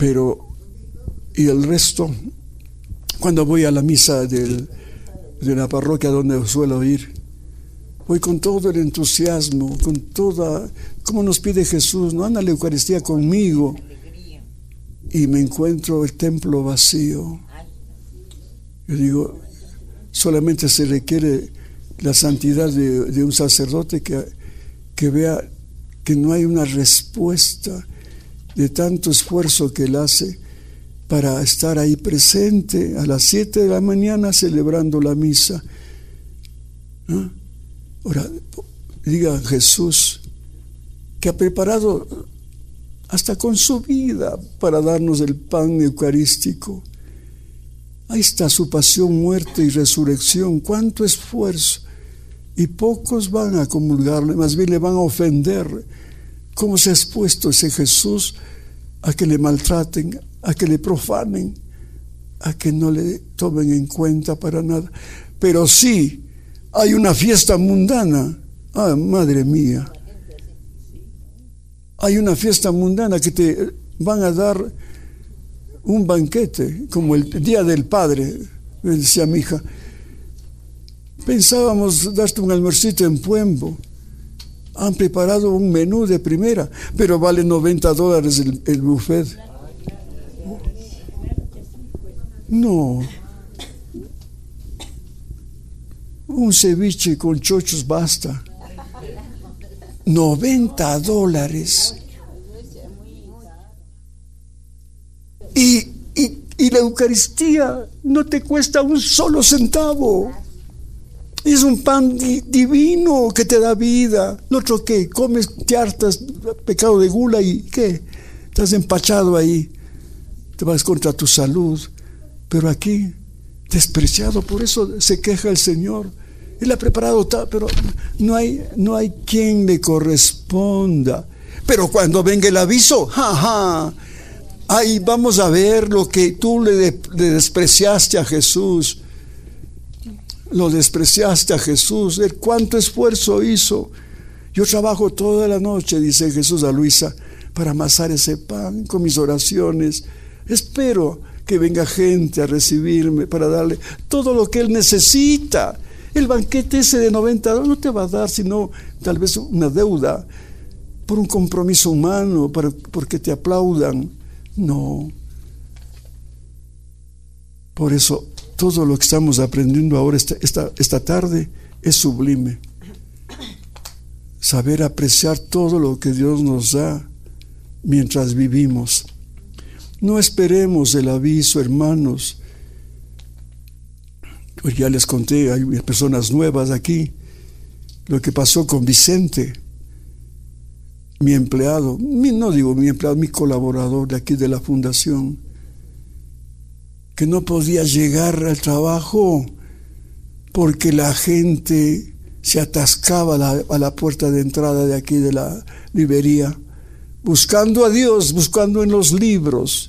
Pero, y el resto, cuando voy a la misa de la parroquia donde suelo ir, voy con todo el entusiasmo, con toda, como nos pide Jesús, no anda a la Eucaristía conmigo, y me encuentro el templo vacío. Yo digo, solamente se requiere la santidad de un sacerdote que vea que no hay una respuesta de tanto esfuerzo que él hace para estar ahí presente a las 7 de la mañana celebrando la misa. ¿Ah? Ahora, diga Jesús que ha preparado hasta con su vida para darnos el pan eucarístico. Ahí está su pasión, muerte y resurrección. Cuánto esfuerzo. Y pocos van a comulgarle, más bien le van a ofender. ¿Cómo se ha expuesto ese Jesús a que le maltraten, a que le profanen, a que no le tomen en cuenta para nada? Pero sí, hay una fiesta mundana. Ah, madre mía. Hay una fiesta mundana que te van a dar un banquete, como el Día del Padre, me decía mi hija. Pensábamos darte un almuercito en Puembo. Han preparado un menú de primera, pero vale $90 el buffet. No. Un ceviche con chochos basta. $90. Y la Eucaristía no te cuesta un solo centavo. Es un pan divino que te da vida. Lo otro que comes, te hartas, pecado de gula y ¿qué? Estás empachado ahí. Te vas contra tu salud. Pero aquí, despreciado, por eso se queja el Señor. Él ha preparado tal, pero no hay quien le corresponda. Pero cuando venga el aviso, ahí vamos a ver lo que tú le despreciaste a Jesús. Lo despreciaste a Jesús. Él cuánto esfuerzo hizo. Yo trabajo toda la noche, dice Jesús a Luisa, para amasar ese pan con mis oraciones. Espero que venga gente a recibirme para darle todo lo que él necesita. El banquete ese de $90 no te va a dar sino tal vez una deuda por un compromiso humano, porque te aplaudan. No. Por eso todo lo que estamos aprendiendo ahora esta tarde es sublime. Saber apreciar todo lo que Dios nos da mientras vivimos. No esperemos el aviso, hermanos. Pues ya les conté, hay personas nuevas aquí. Lo que pasó con Vicente, mi empleado, mi colaborador de aquí de la fundación, que no podía llegar al trabajo porque la gente se atascaba a la puerta de entrada de aquí de la librería, buscando a Dios, buscando en los libros.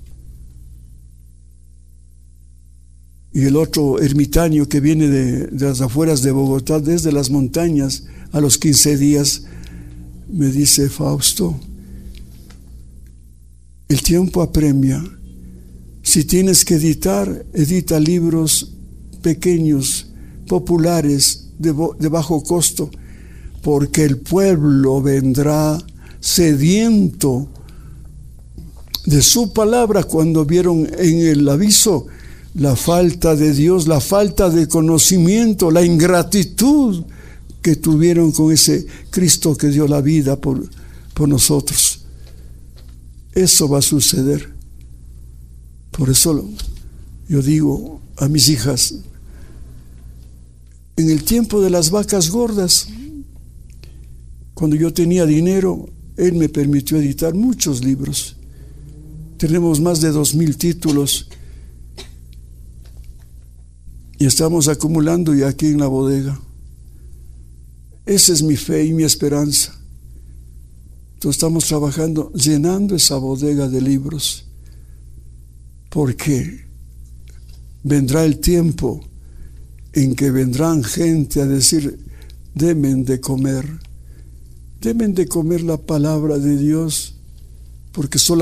Y el otro ermitaño que viene de las afueras de Bogotá, desde las montañas, a los 15 días, me dice: Fausto, el tiempo apremia. Si tienes que editar, edita libros pequeños, populares, de bajo costo, porque el pueblo vendrá sediento de su palabra. Cuando vieron en el aviso la falta de Dios, la falta de conocimiento, la ingratitud que tuvieron con ese Cristo que dio la vida por nosotros. Eso va a suceder. Por eso yo digo a mis hijas, en el tiempo de las vacas gordas, cuando yo tenía dinero, Él me permitió editar muchos libros. Tenemos más de 2,000 títulos y estamos acumulando ya aquí en la bodega. Esa es mi fe y mi esperanza. Entonces estamos trabajando, llenando esa bodega de libros, porque vendrá el tiempo en que vendrán gente a decir: denme de comer la palabra de Dios, porque solo